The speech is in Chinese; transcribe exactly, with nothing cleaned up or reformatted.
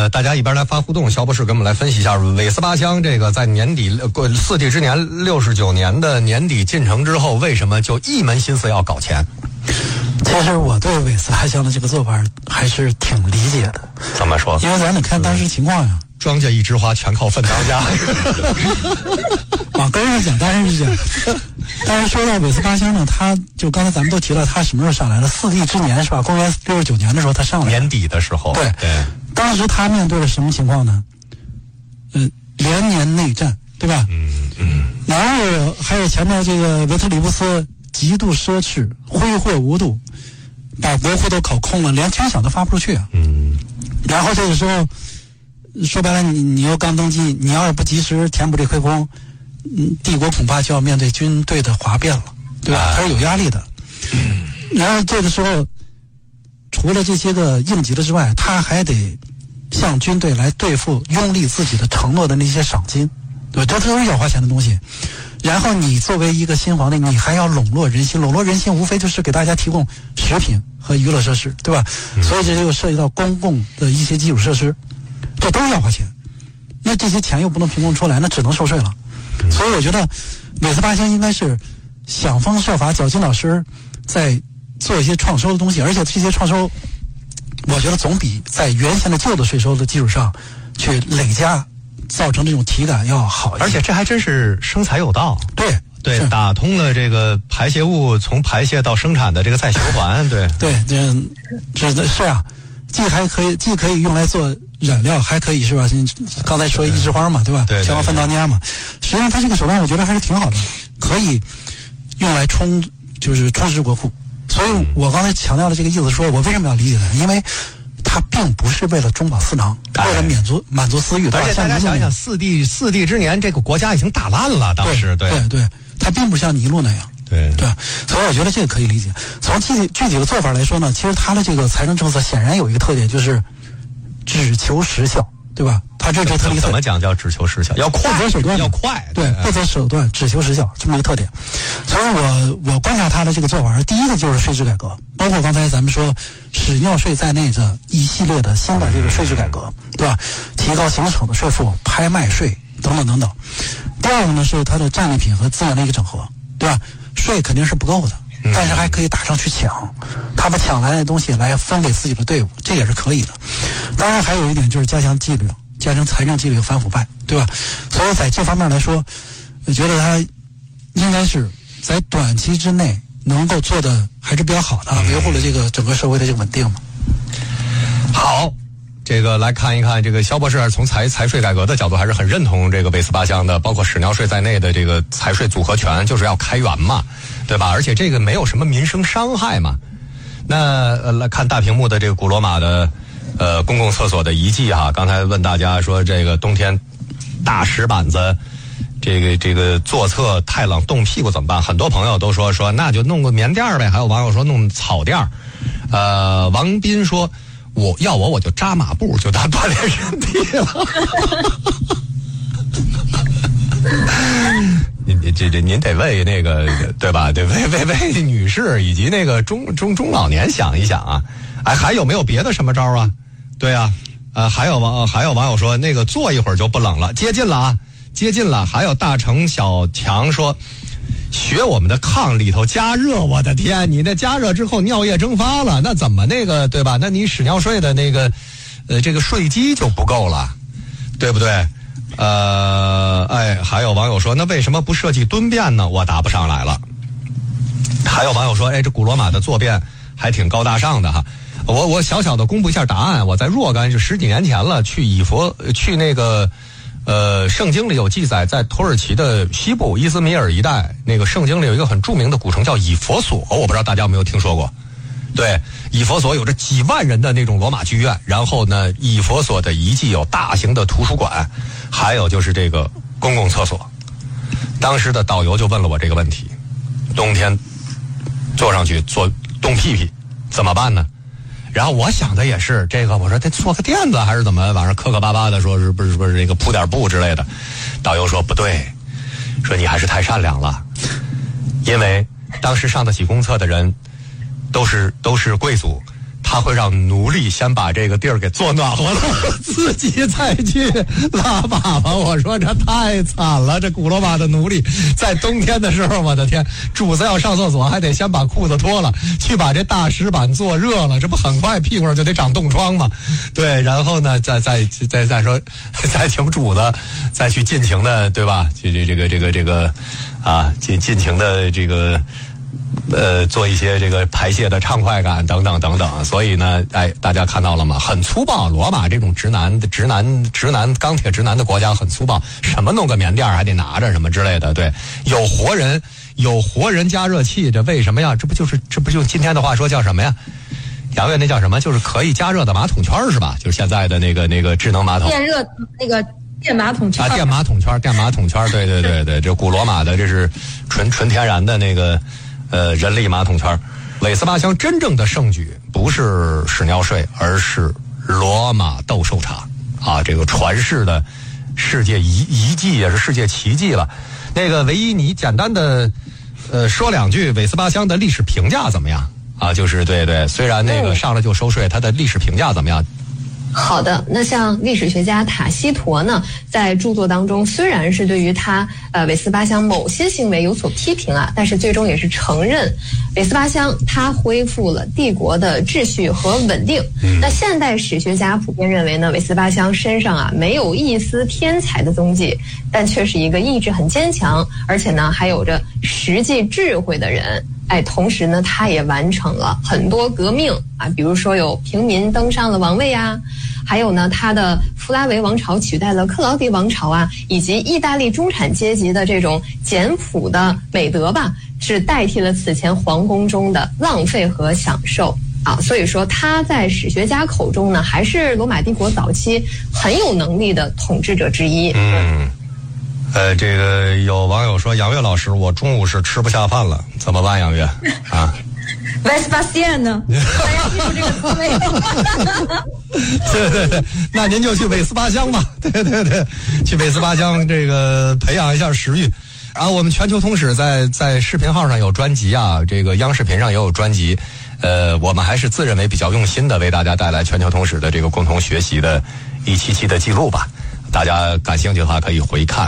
呃，大家一边来发互动，肖博士给我们来分析一下韦斯巴乡这个在年底过四帝之年六十九年的年底进城之后，为什么就一门心思要搞钱？ 其实我对韦斯巴乡的这个做法还是挺理解的。 怎么说？ 因为咱得看当时情况呀。 庄稼一枝花，全靠粪当家。 往根上讲当然是这样。但是说到韦斯巴乡呢，他就刚才咱们都提了，他什么时候上来了？四帝之年是吧？公元六十九年的时候他上来了。 年底的时候。 对对。当时他面对了什么情况呢？嗯、呃，连年内战，对吧？ 嗯嗯。 然后还有前面这个维特里乌斯极度奢侈、挥霍无度，把国库都搞空了，连军饷都发不出去啊。 嗯。 然后这个时候。说白了，你你又刚登基，你要是不及时填补这亏空，嗯，帝国恐怕就要面对军队的哗变了，对吧？它是有压力的。嗯、然后这个时候，除了这些个应急的之外，他还得向军队来对付拥立自己的承诺的那些赏金，对吧？这都是要花钱的东西。然后你作为一个新皇帝，你还要笼络人心，笼络人心无非就是给大家提供食品和娱乐设施，对吧？嗯、所以这就涉及到公共的一些基础设施。这都是要花钱，那这些钱又不能凭空出来，那只能收税了。嗯、所以我觉得韦斯巴乡应该是想方设法，绞尽脑汁在做一些创收的东西，而且这些创收，我觉得总比在原先的旧的税收的基础上去累加，造成这种体感要好一些。 而且这还真是生财有道。 对对，打通了这个排泄物从排泄到生产的这个再循环。对对，这这是啊，既还可以既可以用来做染料，还可以是吧？刚才说一枝花嘛，对吧？ 对， 全靠粪当家嘛。实际上，它这个手段我觉得还是挺好的，可以用来充，就是充实国库。所以我刚才强调的这个意思说，我为什么要理解它？因为它并不是为了中饱私囊，为了满足满足私欲。 而且大家想想，四帝四帝之年，这个国家已经打烂了，当时对对对，它并不像尼禄那样。 对对，所以我觉得这个可以理解。从具体具体的做法来说呢，其实它的这个财政政策显然有一个特点，就是只求实效，对吧？它这这特别怎么讲叫只求实效？要快， 不择手段， 要快， 对，不择手段，只求实效，这么一个特点。所以我我观察它的这个做法，第一个就是税制改革，包括刚才咱们说屎尿税在内的一系列的新的这个税制改革，对吧？提高行省的税负、拍卖税等等等等。第二个呢是它的战利品和资源的一个整合，对吧？税肯定是不够的，但是还可以打上去抢，他把抢来的东西来分给自己的队伍，这也是可以的。当然还有一点就是加强纪律，加强财政纪律和反腐败，对吧？所以在这方面来说，我觉得他应该是在短期之内能够做的还是比较好的，维护了这个整个社会的这个稳定嘛。 好。这个来看一看，这个肖博士从财财税改革的角度还是很认同这个韦斯巴乡的，包括屎尿税在内的这个财税组合拳，就是要开源嘛，对吧？而且这个没有什么民生伤害嘛。那呃，来看大屏幕的这个古罗马的呃公共厕所的遗迹哈，刚才问大家说这个冬天大石板子，这个这个坐厕太冷冻屁股怎么办？很多朋友都说说那就弄个棉垫呗，还有网友说弄草垫。呃，王斌说。我要我我就扎马步，就当锻炼身体了。您这这您得为那个对吧？得为为为女士以及那个中中中老年想一想啊！哎，还有没有别的什么招啊？对啊，呃，还有网还有网友说那个坐一会儿就不冷了，接近了啊，接近了。还有大成小强说。学我们的炕里头加热，我的天！你那加热之后尿液蒸发了，那怎么那个对吧？那你屎尿税的那个，呃，这个税基就不够了，对不对？呃，哎，还有网友说，那为什么不设计蹲便呢？我答不上来了。还有网友说，哎，这古罗马的坐便还挺高大上的哈。我我小小的公布一下答案，我在若干就十几年前了，去以佛去那个。呃，圣经里有记载，在土耳其的西部伊兹密尔一带，那个圣经里有一个很著名的古城叫以佛所，我不知道大家有没有听说过。对，以佛所有着几万人的那种罗马剧院，然后呢，以佛所的遗迹有大型的图书馆，还有就是这个公共厕所。当时的导游就问了我这个问题：冬天坐上去坐冻屁屁怎么办呢？然后我想的也是这个，我说得做个垫子还是怎么，晚上磕磕巴巴的说是不是不是这个铺点布之类的。导游说不对，说你还是太善良了，因为当时上得起公厕的人都是都是贵族， 他会让奴隶先把这个地儿给做暖和了，自己再去拉粑粑。我说这太惨了，这古罗马的奴隶在冬天的时候，我的天，主子要上厕所还得先把裤子脱了，去把这大石板做热了，这不很快屁股上就得长冻疮吗？对，然后呢，再再再再说，再请主子再去尽情的，对吧？这这这个这个这个啊，尽尽情的这个。呃，做一些这个排泄的畅快感等等等等，所以呢，哎，大家看到了吗？很粗暴，罗马这种直男、直男、直男、钢铁直男的国家很粗暴，什么弄个棉垫还得拿着什么之类的。对，有活人，有活人加热器，这为什么呀？这不就是这不就今天的话说叫什么呀？杨月那叫什么？就是可以加热的马桶圈是吧？就是现在的那个那个智能马桶。 电热那个。电马桶圈啊，电马桶圈，电马桶圈，对对对对，这古罗马的这是纯纯天然的那个呃人力马桶圈。韦斯巴乡真正的盛举不是屎尿税，而是罗马斗兽场啊，这个传世的世界遗遗迹也是世界奇迹了。那个唯一你简单的呃说两句韦斯巴乡的历史评价怎么样啊？就是对对，虽然那个上来就收税，它的历史评价怎么样？ 好的，那像历史学家塔西佗呢，在著作当中虽然是对于他呃韦斯巴乡某些行为有所批评啊，但是最终也是承认韦斯巴乡他恢复了帝国的秩序和稳定。嗯、那现代史学家普遍认为呢，韦斯巴乡身上啊没有一丝天才的踪迹，但却是一个意志很坚强，而且呢还有着实际智慧的人。哎，同时呢，他也完成了很多革命啊，比如说有平民登上了王位啊，还有呢，他的弗拉维王朝取代了克劳迪王朝啊，以及意大利中产阶级的这种简朴的美德吧，是代替了此前皇宫中的浪费和享受啊。所以说，他在史学家口中呢，还是罗马帝国早期很有能力的统治者之一。 嗯。呃，这个有网友说，杨月老师，我中午是吃不下饭了，怎么办？杨月啊， 韦斯巴乡呢？大家记住这个词没有？ 对对对，那您就去韦斯巴乡吧。对对对，去韦斯巴乡这个培养一下食欲。然后我们全球通史在在视频号上有专辑啊，这个央视频上也有专辑。呃，我们还是自认为比较用心的，为大家带来全球通史的这个共同学习的一期期的记录吧。大家感兴趣的话，可以回看。